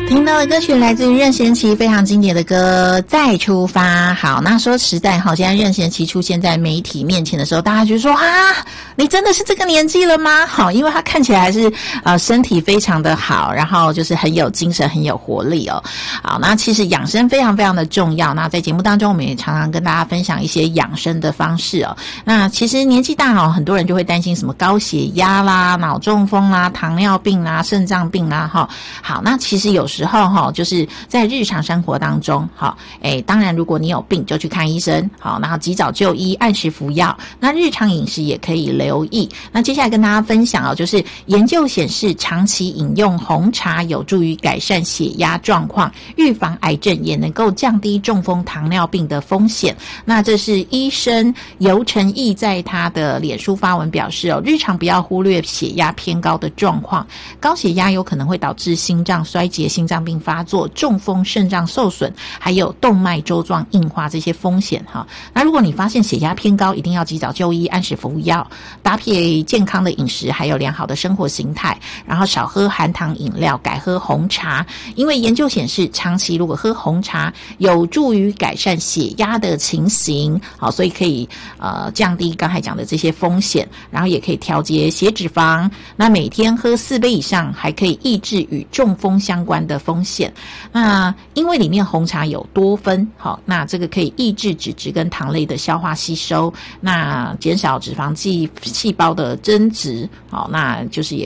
听到的歌曲来自于任贤齐非常经典的歌《再出发》。好，那说实在哈，现在任贤齐出现在媒体面前的时候，大家就说啊，你真的是这个年纪了吗？好，因为他看起来还是身体非常的好，然后就是很有精神，很有活力哦。好，那其实养生非常非常的重要。那在节目当中，我们也常常跟大家分享一些养生的方式哦。那其实年纪大哦，很多人就会担心什么高血压啦、脑中风啦、糖尿病啦、肾脏病啦哈。好，那其实有时候哈，就是在日常生活当中，好，当然如果你有病就去看医生，好，然后及早就医，按时服药。那日常饮食也可以留意。那接下来跟大家分享哦，就是研究显示，长期饮用红茶有助于改善血压状况，预防癌症，也能够降低中风、糖尿病的风险。那这是医生尤承义在他的脸书发文表示哦，日常不要忽略血压偏高的状况，高血压有可能会导致心脏衰竭、心脏病发作、中风、肾脏受损，还有动脉粥状硬化这些风险哈。那如果你发现血压偏高，一定要及早就医，按时服药，搭配健康的饮食，还有良好的生活形态，然后少喝含糖饮料，改喝红茶。因为研究显示，长期如果喝红茶，有助于改善血压的情形，好，所以可以降低刚才讲的这些风险，然后也可以调节血脂肪。那每天喝4杯以上，还可以抑制与中风相关的风险。那因为里面红茶有多酚，好，那这个可以抑制脂质跟糖类的消化吸收，那减少脂肪细胞的增殖，好，那就是也